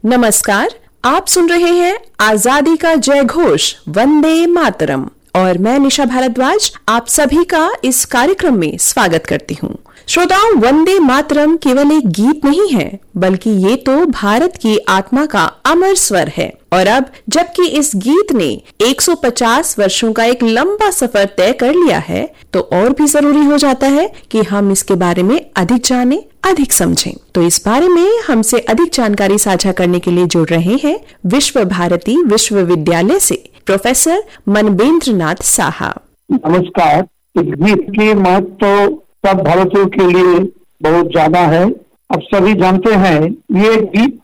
नमस्कार, आप सुन रहे हैं आजादी का जय घोष वंदे मातरम और मैं निशा भारद्वाज आप सभी का इस कार्यक्रम में स्वागत करती हूँ। श्रोताओं, वंदे मातरम केवल एक गीत नहीं है, बल्कि ये तो भारत की आत्मा का अमर स्वर है। और अब जबकि इस गीत ने 150 वर्षों का एक लंबा सफर तय कर लिया है, तो और भी जरूरी हो जाता है कि हम इसके बारे में अधिक जानें, अधिक समझें। तो इस बारे में हमसे अधिक जानकारी साझा करने के लिए जुड़ रहे हैं विश्व भारती विश्वविद्यालय से प्रोफेसर मनबेंद्र नाथ साहा। नमस्कार। इस गीत की महत्व सब भारतीयों के लिए बहुत ज्यादा है। अब सभी जानते हैं ये गीत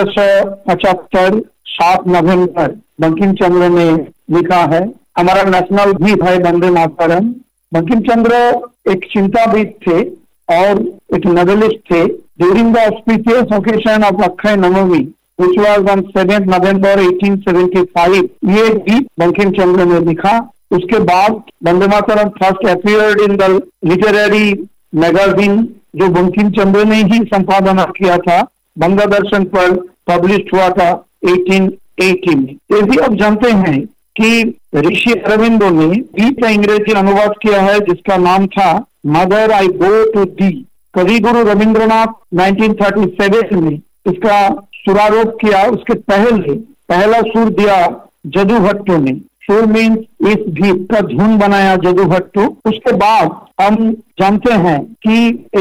1875 7 नवंबर बंकिम चंद्र ने लिखा है। हमारा नेशनल गीत है वंदे मातरम। बंकिम चंद्र एक चिंताविद थे और एक नॉवेलिस्ट थे। During the auspicious occasion of Akshay Navami which was on 7th November 1875 ये गीत बंकिम चंद्र ने लिखा। उसके बाद Vande Mataram first appeared in the literary magazine जो बंकिम चंद्र ने ही संपादना किया था, बंगा दर्शन पर पब्लिश हुआ था 1880 में। ये भी अब जानते हैं कि ऋषि अरविंदो ने गीत का अंग्रेजी अनुवाद किया है जिसका नाम था mother I go to the. कवि गुरु रविंद्रनाथ 1937 में इसका सुरारोप किया। उसके पहला सुर दिया जदू भट्टो ने। सुर मीन्स इस गीत का धुन बनाया जदू भट्टो। उसके बाद हम जानते हैं कि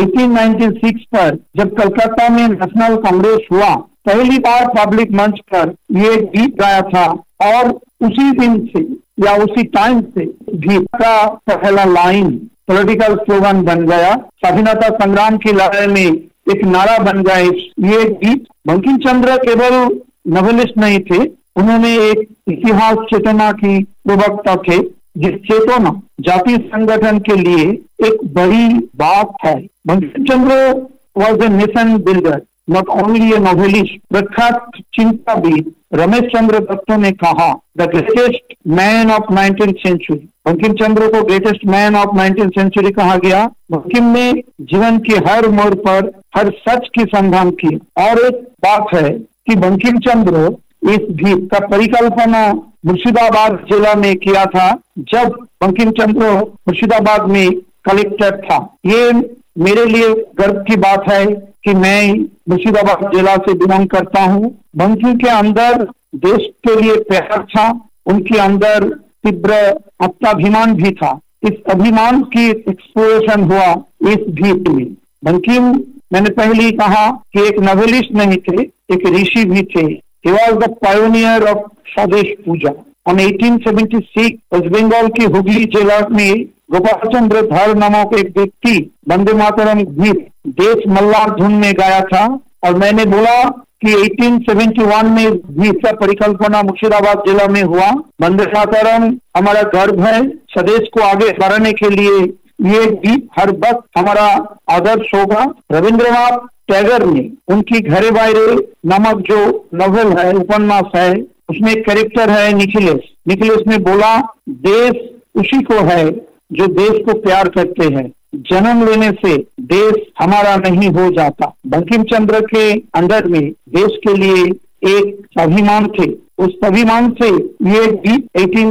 1896 पर जब कलकत्ता में नेशनल कांग्रेस हुआ, पहली बार पब्लिक मंच पर ये गीत गाया था और उसी दिन से या उसी टाइम से गीत का पहला लाइन पॉलिटिकल स्लोगन बन गया। स्वाधीनता संग्राम की लड़ाई में एक नारा बन गया ये गीत। बंकिम चंद्र केवल नॉवेलिस्ट नहीं थे, उन्होंने एक इतिहास चेतना की प्रवक्ता थे, जिस चेतना जाति संगठन के लिए एक बड़ी बात है। Bankim Chandra was a nation builder, not only A novelist. प्रख्यात चिंताविद रमेश चंद्र दत्त ने कहा the greatest man of 19th century. Bankim Chandra को greatest man of 19th century कहा गया। बंकिम ने जीवन के हर मोड़ पर हर सच की संधान की। और एक बात है कि बंकिम चंद्र इस गीत का परिकल्पना मुर्शिदाबाद जिला में किया था जब बंकिम चंद्र मुर्शिदाबाद में कलेक्टर था। ये मेरे लिए गर्व की बात है कि मैं मुर्शिदाबाद जिला से बिलोंग करता हूँ। बंकिम के अंदर देश के लिए प्यार था, उनके अंदर तीव्र आत्माभिमान भी था। इस अभिमान की एक्सप्लोरेशन हुआ इस गीत में। बंकिम, मैंने पहले ही कहा कि एक नॉवेलिस्ट नहीं थे, एक ऋषि भी थे। He was the pioneer of स्वदेश पूजा। On 1876 वेस्ट बंगाल की हुगली जिला में गोपाल चंद्र धर नामक एक व्यक्ति वंदे मातरम गीत देश मल्लार धुन में गाया था। और मैंने बोला कि 1871 में गीत का परिकल्पना मुर्शिदाबाद जिला में हुआ। वंदे मातरम हमारा गर्व है। स्वदेश को आगे बढ़ाने के लिए ये गीत हर वक्त हमारा आदर्श होगा। रविंद्रनाथ टैगोर ने उनकी घरे बाहरे नामक जो नॉवेल है, उपन्यास है, उसमें एक कैरेक्टर है निखिलेश ने बोला देश उसी को है जो देश को प्यार करते हैं। जन्म लेने से देश हमारा नहीं हो जाता। बंकिम चंद्र के अंदर में देश के लिए एक स्वाभिमान थे। उस स्वाभिमान से ये गीत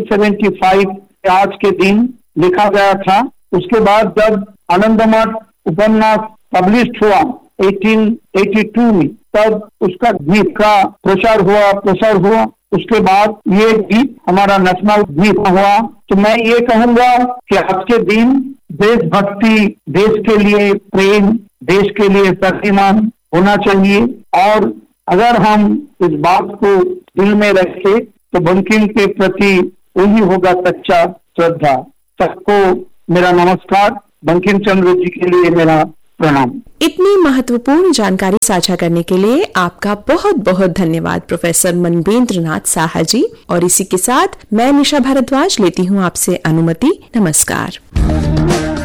1875 आज के दिन लिखा गया था। उसके बाद जब आनंदमठ उपन्यास पब्लिश हुआ 1882 में, तब उसका गीत का प्रसार हुआ। उसके बाद ये गीत हमारा नेशनल गीत हुआ। तो मैं ये कहूंगा कि आज के दिन देशभक्ति, देश के लिए प्रेम, देश के लिए स्वाभिमान होना चाहिए। और अगर हम इस बात को दिल में रखें तो बंकिम के प्रति वही होगा सच्चा श्रद्धा। सबको मेरा नमस्कार। बंकिम चंद्र जी के लिए मेरा प्रणाम। इतनी महत्वपूर्ण जानकारी साझा करने के लिए आपका बहुत बहुत धन्यवाद प्रोफेसर मनबेंद्र नाथ साहा जी। और इसी के साथ मैं निशा भारद्वाज लेती हूँ आपसे अनुमति। नमस्कार।